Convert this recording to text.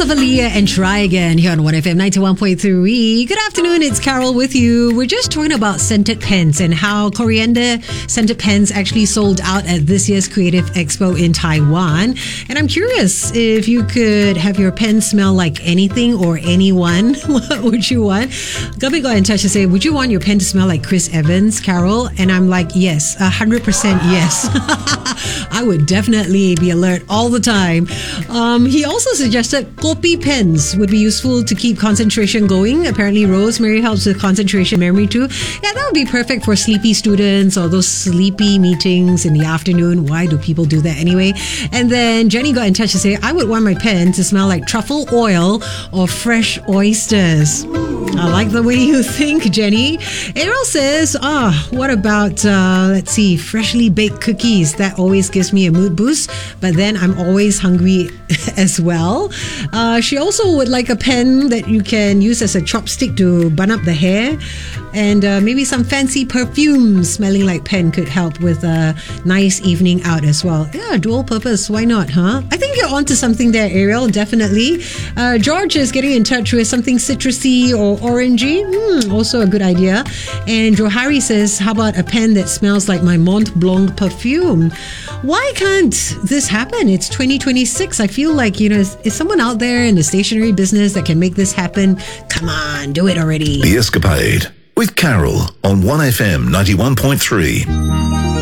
of Aaliyah and Try Again here on 1FM 91.3. Good afternoon, it's Carol with you. We're just talking about scented pens and how coriander scented pens actually sold out at this year's Creative Expo in Taiwan. And I'm curious, if you could have your pen smell like anything or anyone, what would you want? Gubby got in touch to say, would you want your pen to smell like Chris Evans, Carol? And I'm like, yes, 100% yes. I would definitely be alert all the time. He also suggested kopi pens would be useful to keep concentration going. Apparently rosemary helps with concentration memory too. Yeah, that would be perfect for sleepy students or those sleepy meetings in the afternoon. Why do people do that anyway? And then Jenny got in touch to say, I would want my pen to smell like truffle oil or fresh oysters. I like the way you think, Jenny. Errol says, what about, let's see, freshly baked cookies? That always gives me a mood boost, but then I'm always hungry as well. She also would like a pen that you can use as a chopstick to bun up the hair, and maybe some fancy perfume smelling like pen could help with a nice evening out as well. Yeah, dual purpose, why not, huh? I think you're onto something there, Ariel, definitely. George is getting in touch with something citrusy or orangey. Also a good idea. And Johari says, how about a pen that smells like my Mont Blanc perfume? Why can't this happen? It's 2026. I feel like, is someone out there in the stationery business that can make this happen? Come on, do it already. The Escapade with Carol on 1FM 91.3.